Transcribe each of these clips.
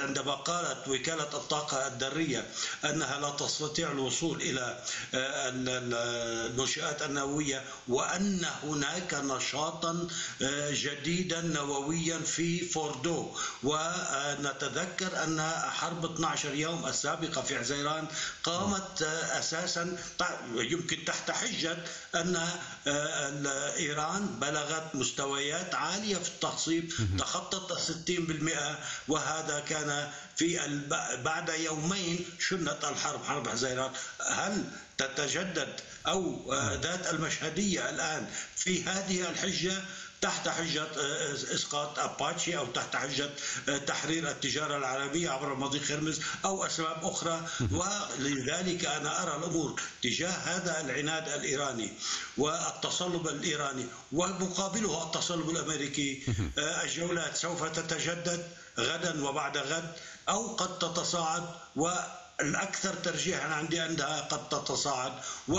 عندما قالت وكالة الطاقة الذرية أنها لا تستطيع الوصول إلى المنشآت النووية، وأن هناك نشاطا جديدا نوويا في فوردو. ونتذكر أن حرب 12 يوم السابقة في عزيران قامت أساسا يمكن تحت حجة أن إيران بلغت مستويات عالية في التخصيب تخطت 60%، وهذا كان في بعد يومين شنت الحرب، حرب عزيران. هل تتجدد أو ذات المشهدية الآن في هذه الحجة تحت حجة إسقاط أباتشي أو تحت حجة تحرير التجارة العالمية عبر مضيق هرمز أو أسباب أخرى؟ ولذلك أنا أرى الأمور تجاه هذا العناد الإيراني والتصلب الإيراني ومقابله التصلب الأمريكي. الجولات سوف تتجدد غدا وبعد غد أو قد تتصاعد، والأكثر ترجيحا عندي أنها قد تتصاعد،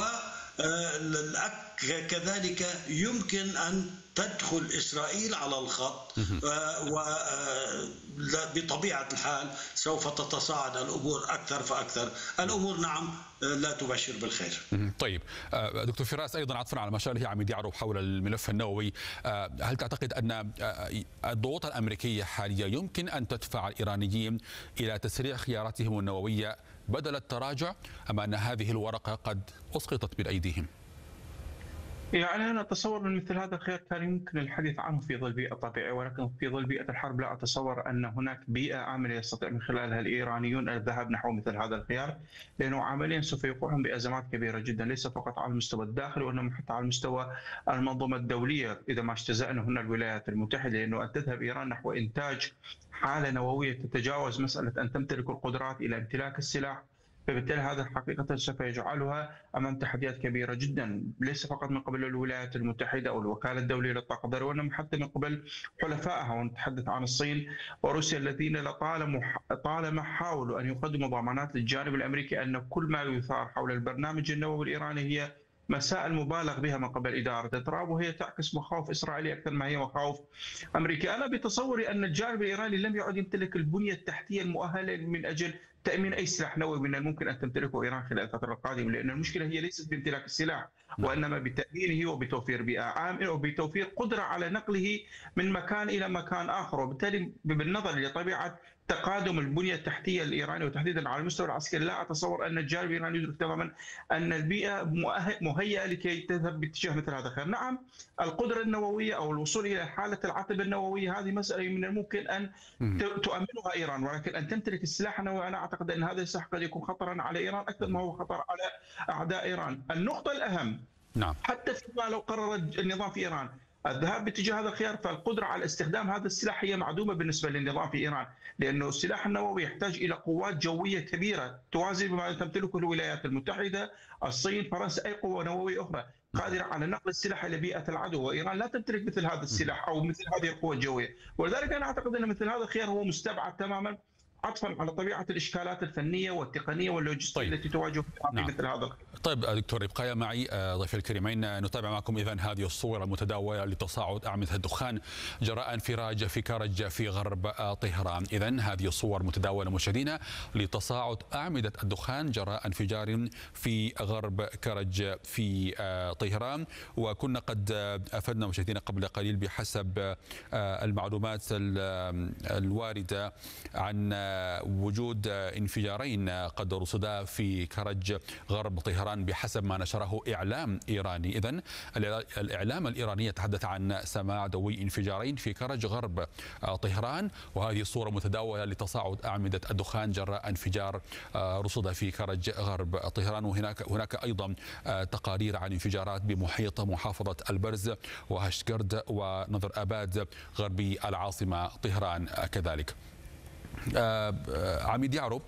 وكذلك يمكن أن تدخل إسرائيل على الخط، وبطبيعة الحال سوف تتصاعد الأمور أكثر فأكثر. الأمور نعم لا تبشر بالخير. طيب دكتور فراس، أيضا عطفا على ما شارحه عميد يعرب حول الملف النووي، هل تعتقد أن الضغوط الأمريكية حاليا يمكن أن تدفع الإيرانيين إلى تسريع خياراتهم النووية بدل التراجع، أم أن هذه الورقة قد أسقطت من أيديهم؟ يعني أنا أتصور أن مثل هذا الخيار كان يمكن الحديث عنه في ظل بيئة طبيعية، ولكن في ظل بيئة الحرب لا أتصور أن هناك بيئة آمنة يستطيع من خلالها الإيرانيون الذهاب نحو مثل هذا الخيار، لأنه عمليا سوف يوقعهم بأزمات كبيرة جدا، ليس فقط على المستوى الداخلي وإنما حتى على المستوى المنظومة الدولية إذا ما اجتزأنا هنا الولايات المتحدة، لأنه أن تذهب إيران نحو إنتاج حالة نووية تتجاوز مسألة أن تمتلك القدرات إلى امتلاك السلاح، فبالتالي هذا حقيقة سوف يجعلها أمام تحديات كبيرة جدا، ليس فقط من قبل الولايات المتحدة أو الوكالة الدولية للطاقة الذرية، وإنما حتى من قبل حلفائها، ونتحدث عن الصين وروسيا الذين طالما حاولوا أن يقدموا ضمانات للجانب الأمريكي أن كل ما يثار حول البرنامج النووي الإيراني هي مسائل مبالغ بها من قبل إدارة ترامب، وهي تعكس مخاوف إسرائيلية أكثر ما هي مخاوف أمريكية. أنا بتصوري أن الجانب الإيراني لم يعد يمتلك البنية التحتية المؤهلة من أجل تأمين أي سلاح نووي من الممكن أن تمتلكه إيران خلال الفترة القادمة، لأن المشكلة هي ليست بامتلاك السلاح وإنما بتأمينه وبتوفير بيئة آمنة وبتوفير قدرة على نقله من مكان إلى مكان آخر. وبالتالي بالنظر لطبيعة تقادم البنية التحتية الإيرانية وتحديدا على المستوى العسكري، لا أتصور أن الجانب الإيراني يدرك تماما أن البيئة مهيئة لكي تذهب باتجاه مثل هذا الخيار. نعم، القدرة النووية أو الوصول إلى حالة العتبة النووية هذه مسألة من الممكن أن تؤمنها إيران، ولكن أن تمتلك السلاح النووي أنا أعتقد أن هذا السلاح قد يكون خطرا على إيران أكثر ما هو خطر على أعداء إيران. النقطة الأهم حتى فيما لو قرر النظام في إيران الذهاب باتجاه هذا الخيار، فالقدرة على استخدام هذا السلاح هي معدومة بالنسبة للنظام في إيران، لأنه السلاح النووي يحتاج إلى قوات جوية كبيرة توازي بما تمتلكه الولايات المتحدة، الصين، فرنسا، أي قوة نووية أخرى قادرة على نقل السلاح إلى بيئة العدو، وإيران لا تمتلك مثل هذا السلاح أو مثل هذه القوة الجوية. ولذلك أنا أعتقد أن مثل هذا الخيار هو مستبعد تماما، عطفا على طبيعة الإشكالات الفنية والتقنية واللوجستية التي تواجه في مثل هذا. طيب دكتور، ابقى معي ضيفي الكريمين، نتابع معكم إذن هذه الصور المتداولة لتصاعد أعمدة الدخان جراء انفراج في كرج في غرب طهران. إذن هذه الصور متداولة مشاهدينا لتصاعد أعمدة الدخان جراء انفجار في غرب كرج في طهران، وكنا قد أفدنا مشاهدينا قبل قليل بحسب المعلومات الواردة عن وجود انفجارين قد رصدا في كرج غرب طهران بحسب ما نشره إعلام إيراني. إذن الإعلام الإيراني يتحدث عن سماع دوي انفجارين في كرج غرب طهران، وهذه الصورة متداولة لتصاعد أعمدة الدخان جراء انفجار رصد في كرج غرب طهران. وهناك أيضا تقارير عن انفجارات بمحيط محافظة البرز وهشتكرد ونظر أباد غربي العاصمة طهران كذلك. عميد يعرب،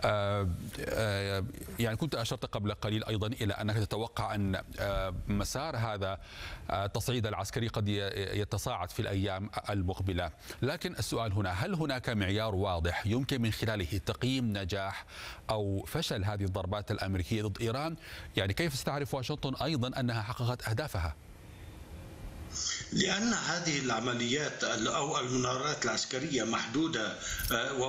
يعني كنت أشرت قبل قليل أيضا إلى أنك تتوقع أن مسار هذا التصعيد العسكري قد يتصاعد في الأيام المقبلة، لكن السؤال هنا، هل هناك معيار واضح يمكن من خلاله تقييم نجاح أو فشل هذه الضربات الأمريكية ضد إيران؟ يعني كيف ستعرف واشنطن أيضا أنها حققت أهدافها؟ لأن هذه العمليات أو المناورات العسكرية محدودة